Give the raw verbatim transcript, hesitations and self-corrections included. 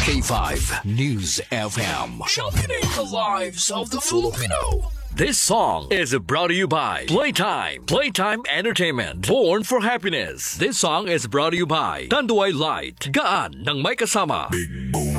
K five News F M, championing the lives of the Filipino. This song is brought to you by Playtime. Playtime Entertainment. Born for happiness. This song is brought to you by Tanduay Light. Gaan ng may kasama.